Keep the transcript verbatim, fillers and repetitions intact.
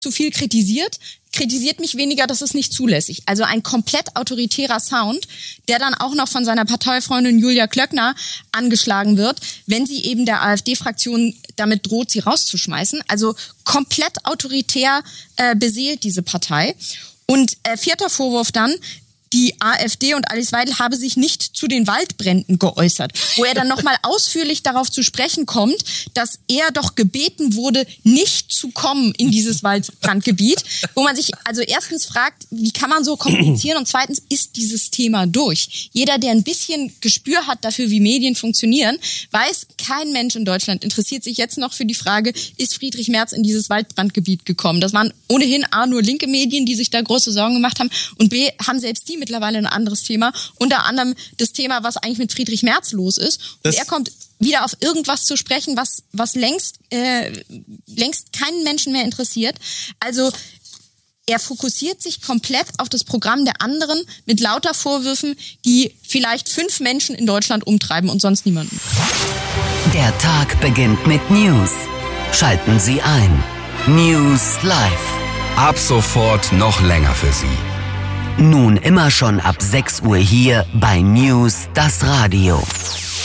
zu viel kritisiert, kritisiert mich weniger, das ist nicht zulässig. Also ein komplett autoritärer Sound, der dann auch noch von seiner Parteifreundin Julia Klöckner angeschlagen wird, wenn sie eben der AfD-Fraktion damit droht, sie rauszuschmeißen. Also komplett autoritär äh, beseelt diese Partei. Und äh, vierter Vorwurf dann, die AfD und Alice Weidel habe sich nicht zu den Waldbränden geäußert, wo er dann nochmal ausführlich darauf zu sprechen kommt, dass er doch gebeten wurde, nicht zu kommen in dieses Waldbrandgebiet, wo man sich also erstens fragt, wie kann man so kommunizieren und zweitens, ist dieses Thema durch? Jeder, der ein bisschen Gespür hat dafür, wie Medien funktionieren, weiß, kein Mensch in Deutschland interessiert sich jetzt noch für die Frage, ist Friedrich Merz in dieses Waldbrandgebiet gekommen? Das waren ohnehin A, nur linke Medien, die sich da große Sorgen gemacht haben und B, haben selbst die mittlerweile ein anderes Thema, unter anderem das Thema, was eigentlich mit Friedrich Merz los ist. Und das er kommt wieder auf irgendwas zu sprechen, was was längst äh, längst keinen Menschen mehr interessiert. Also er fokussiert sich komplett auf das Programm der anderen mit lauter Vorwürfen, die vielleicht fünf Menschen in Deutschland umtreiben und sonst niemanden. Der Tag beginnt mit News. Schalten Sie ein. News Live. Ab sofort noch länger für Sie. Nun immer schon ab sechs Uhr hier bei News, das Radio.